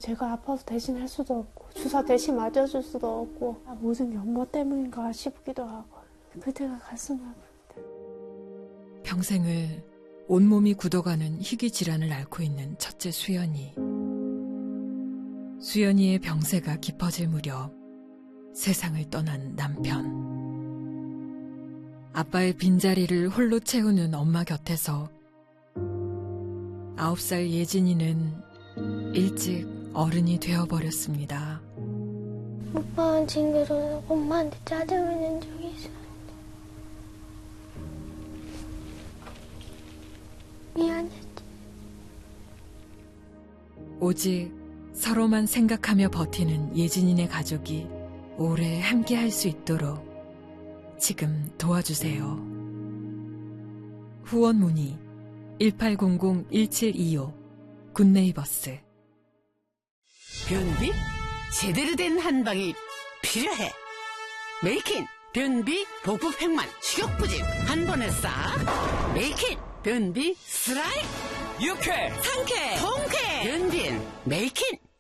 제가 아파서 대신 할 수도 없고 주사 대신 맞아줄 수도 없고 모든 게 엄마 때문인가 싶기도 하고 그때가 가슴 아프다. 평생을 온몸이 굳어가는 희귀 질환을 앓고 있는 첫째 수연이. 수연이의 병세가 깊어질 무렵 세상을 떠난 남편. 아빠의 빈자리를 홀로 채우는 엄마 곁에서 9살 예진이는 일찍 어른이 되어버렸습니다. 오빠는 친구도 엄마한테 짜증을 낸 적이 있었는데 미안했지. 오직 서로만 생각하며 버티는 예진이네 가족이 오래 함께할 수 있도록 지금 도와주세요. 후원 문의 1800-1725 굿네이버스. 변비? 제대로 된 한방이 필요해. 메이킨 변비 복부 팽만 식욕부진 한 번에 싹. 메이킨 변비 스라이. 유쾌 상쾌 통쾌 변비엔 메이킨.